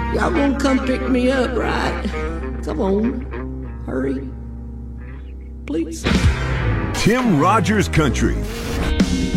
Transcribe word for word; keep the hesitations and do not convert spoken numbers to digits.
Y'all gonna come pick me up, right? Come on. Hurry. Please. Tim Rogers Country.